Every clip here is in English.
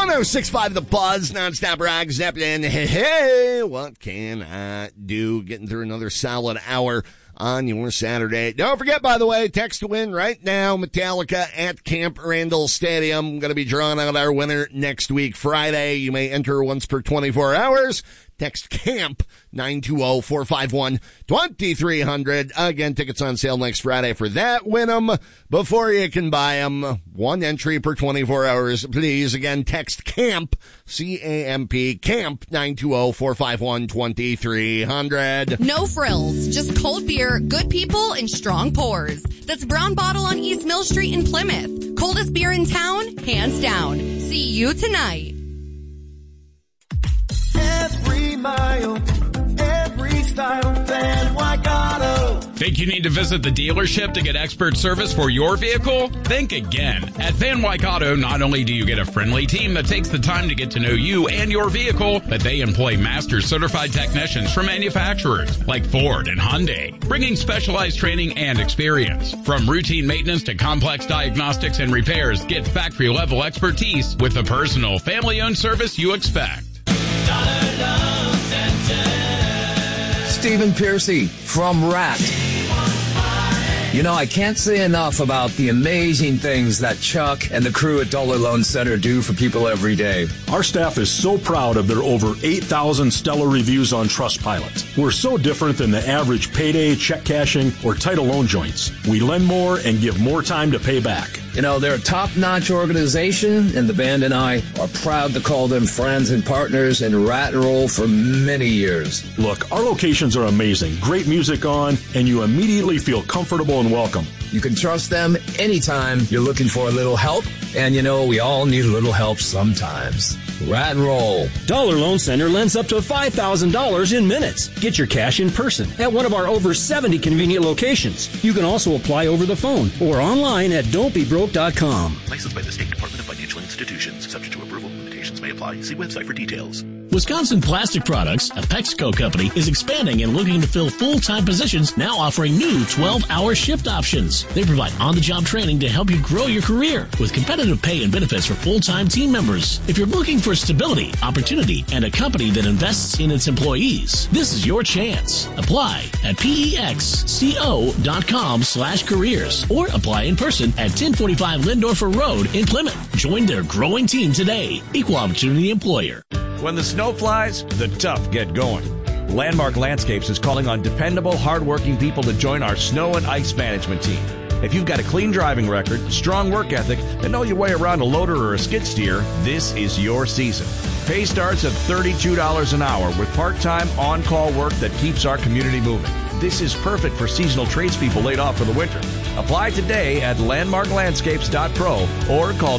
106.5 The Buzz, nonstop rock, Zeppelin. Hey, what can I do? Getting through another solid hour on your Saturday. Don't forget, by the way, text to win right now, Metallica at Camp Randall Stadium. Going to be drawing out our winner next week, Friday. You may enter once per 24 hours. Text CAMP 920-451-2300. Again, tickets on sale next Friday for that. Win them before you can buy them. One entry per 24 hours, please. Again, text CAMP, C-A-M-P, CAMP 920-451-2300. No frills, just cold beer, good people, and strong pours. That's Brown Bottle on East Mill Street in Plymouth. Coldest beer in town, hands down. See you tonight. Every mile, every style, Van Wyck Auto. Think you need to visit the dealership to get expert service for your vehicle? Think again. At Van Wyck Auto, not only do you get a friendly team that takes the time to get to know you and your vehicle, but they employ master certified technicians from manufacturers like Ford and Hyundai, bringing specialized training and experience. From routine maintenance to complex diagnostics and repairs, get factory-level expertise with the personal, family-owned service you expect. Stephen Piercy from Rat. You know, I can't say enough about the amazing things that Chuck and the crew at Dollar Loan Center do for people every day. Our staff is so proud of their over 8,000 stellar reviews on Trustpilot. We're so different than the average payday, check cashing, or title loan joints. We lend more and give more time to pay back. You know, they're a top-notch organization, and the band and I are proud to call them friends and partners in Rat and Roll for many years. Look, our locations are amazing. Great music on, and you immediately feel comfortable and welcome. You can trust them anytime you're looking for a little help, and you know, we all need a little help sometimes. Rat and Roll. Dollar Loan Center lends up to $5,000 in minutes. Get your cash in person at one of our over 70 convenient locations. You can also apply over the phone or online at don'tbebroke.com. Licensed by the State Department of Financial Institutions. Subject to approval. Limitations may apply. See website for details. Wisconsin Plastic Products, a PepsiCo company, is expanding and looking to fill full-time positions, now offering new 12-hour shift options. They provide on-the-job training to help you grow your career with competitive pay and benefits for full-time team members. If you're looking for stability, opportunity, and a company that invests in its employees, this is your chance. Apply at pexco.com/careers or apply in person at 1045 Lindorfer Road in Plymouth. Join their growing team today. Equal opportunity employer. When the snow flies, the tough get going. Landmark Landscapes is calling on dependable, hardworking people to join our snow and ice management team. If you've got a clean driving record, strong work ethic, and know your way around a loader or a skid steer, this is your season. Pay starts at $32 an hour with part-time, on-call work that keeps our community moving. This is perfect for seasonal tradespeople laid off for the winter. Apply today at landmarklandscapes.pro or call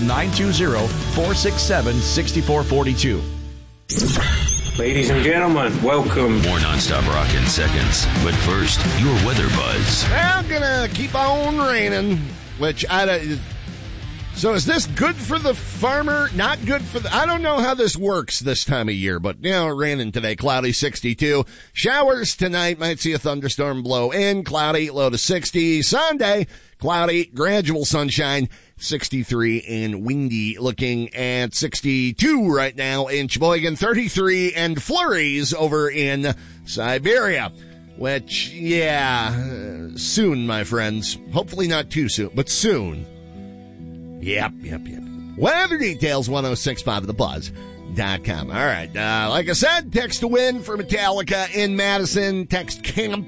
920-467-6442. Ladies and gentlemen, welcome. More nonstop rock in seconds. But first, your weather buzz. Well, gonna keep on raining, which I don't... So is this good for the farmer? Not good for the... I don't know how this works this time of year, but, you know, raining today, cloudy, 62. Showers tonight, might see a thunderstorm blow in, cloudy, low to 60. Sunday, cloudy, gradual sunshine, 63, and windy, looking at 62 right now in Sheboygan, 33, and flurries over in Siberia. Which, yeah, soon, my friends. Hopefully not too soon, but soon. Yep. Weather details, 1065thebuzz.com. All right, like I said, text to win for Metallica in Madison. Text CAMP,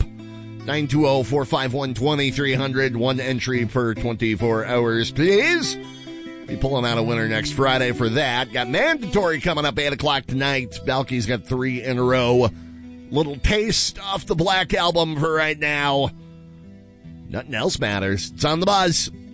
920-451-2300. One entry per 24 hours, please. Be pulling out a winner next Friday for that. Got Mandatory coming up 8 o'clock tonight. Balky's got 3 in a row. Little taste off the Black Album for right now. Nothing else matters. It's on the Buzz.